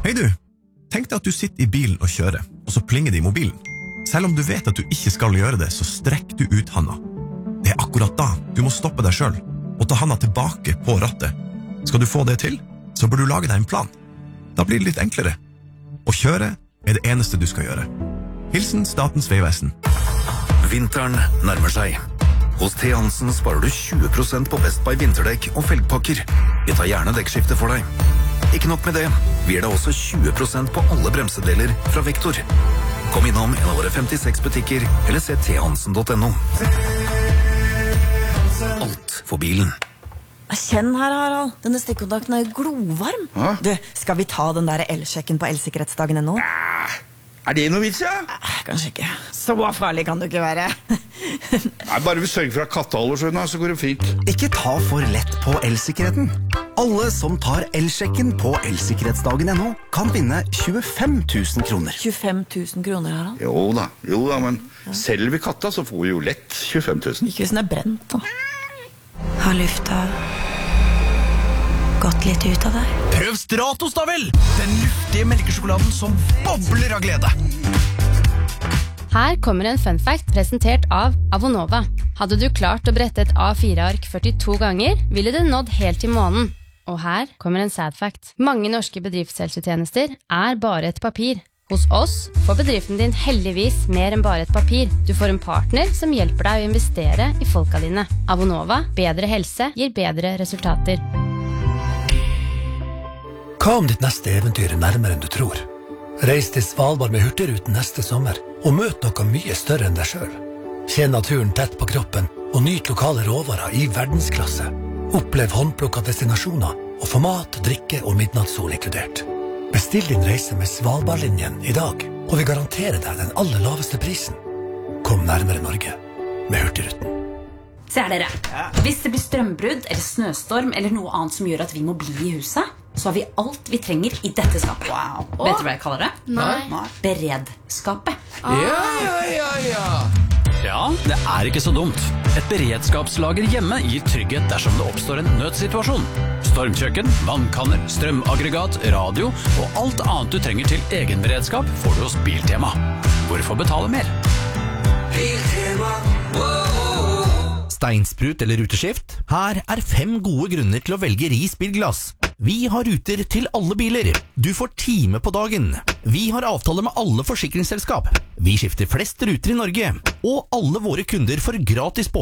Hei du, tenk deg at du sitter i bilen og kjører, og så plinger det i mobilen. Selv om du vet at du ikke skal gjøre det, så strekk du ut handa. Det akkurat da du må stoppe deg selv, og ta handa tilbake på rattet. Skal du få det til, så bør du lage deg en plan. Da blir det litt enklere. Å kjøre det eneste du skal gjøre. Hilsen Statens vegvesen. Vinteren nærmer seg. Hos T. Hansen sparer du 20% på Best Buy vinterdekk og felgpakker. Vi tar gjerne dekkskifte for deg. Ikke nok med det, vi gir deg også 20% på alle bremsedeler fra Vektor. Kom innom en av våre 56 butikker, eller se thansen.no. Alt for bilen. Kjenn her, Harald. Denne stikkontakten glovarm. Hå? Du, skal vi ta den der elsjekken på elsikkerhetsdagen ennå? Det noe vits, ja? Kanskje ikke. Så farlig kan det ikke være. Bare vi sørger for at katta holder seg unna, så går det fint. Ikke ta for lett på elsikkerheten. Alle som tar elsjekken på elsikkerhetsdagen.no kan vinne 25 000 kroner. 25 000 kroner, Harald? Jo da, men selger vi katta, så får vi jo lett 25 000. Ikke hvis den er brent, da. Har lufta gått litt ut av deg? Prøv Stratos da vel! Den luftige melkesjokoladen som bobler av glede. Her kommer en fun fact presentert av Avonova. Hadde du klart å brette et A4-ark 42 ganger, ville du nådd helt til månen. Og her kommer en sad fact. Mange norske bedriftshelsetjenester bare et papir. Hos oss får bedriften din heldigvis mer enn bare et papir. Du får en partner som hjelper deg å investere i folka dine. Avonova, bedre helse gir bedre resultater. Hva om ditt neste eventyr nærmere enn du tror? Reis til Svalbard med Hurtigruten neste sommer, og møt noe mye større enn deg selv. Kjenn naturen tett på kroppen, og nyt lokale råvarer i verdensklasse. Opplev håndplukket destinasjoner, og få mat, drikke og midnattssol inkludert. Bestill din reise med Svalbardlinjen i dag, og vi garanterer deg den aller laveste prisen. Kom nærmere Norge med Hurtigruten. Se her dere, hvis det blir strømbrudd eller snøstorm eller noe annet som gjør at vi må bli i huset, så har vi alt vi trenger i dette skapet. Vet du hva jeg kaller det? Nei. Beredskapet. Ja, det ikke så dumt. Et beredskapslager hjemme gir trygghet dersom det oppstår en nødsituasjon. Stormkjøkken, vannkanner, strømaggregat, radio og alt annet du trenger til egen beredskap får du hos Biltema. Hvorfor betale mer? Biltema, Steinsprut eller ruteskift? Her 5 gode grunner til å velge Ris bilglass. Vi har ruter til alle biler. Du får time på dagen. Vi har avtaler med alle forsikringsselskap. Vi skifter flest ruter i Norge. Og alle våre kunder får gratis